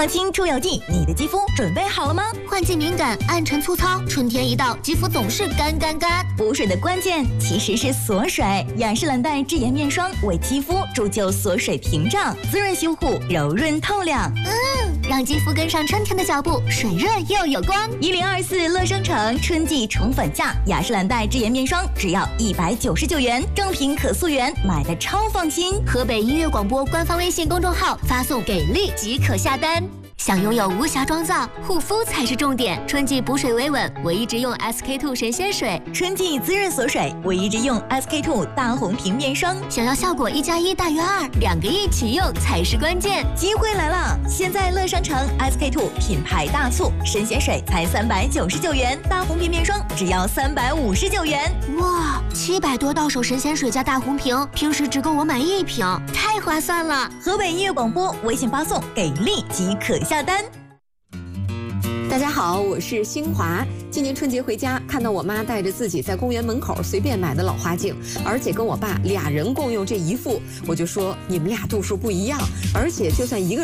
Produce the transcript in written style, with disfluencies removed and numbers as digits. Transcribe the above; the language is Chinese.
抗菌除油剂，你的肌肤准备好了吗？ 换季敏感、暗沉粗糙，春天一到，肌肤总是干。 补水的关键其实是锁水，雅诗兰黛智妍面霜为肌肤铸就锁水屏障，滋润修护，柔润透亮。 让肌肤跟上春天的脚步，水润又有光。 1024乐商城春季宠粉价，雅诗兰黛智妍面霜只要199元，正品可溯源，买的超放心。 河北音乐广播官方微信公众号发送给力即可下单。想拥有无瑕妆造，护肤才是重点。春季补水维稳，唯一直用 SK2 神仙水； 春季滋润锁水，唯一直用 SK2 大红瓶面霜。 想要效果1+1大于2，2个一起用才是关键。 机会来了！现在乐商城 SK2 品牌大促，神仙水才399元，大红瓶面霜只要359元。 哇，700多到手神仙水加大红瓶，平时只够我买1瓶，太划算了！ 河北音乐广播微信发送给力即可下单。 大家好，我是新华。今年春节回家，看到我妈带着自己在公园门口随便买的老花镜，而且跟我爸俩人共用这一副，我就说你们俩度数不一样，而且就算一个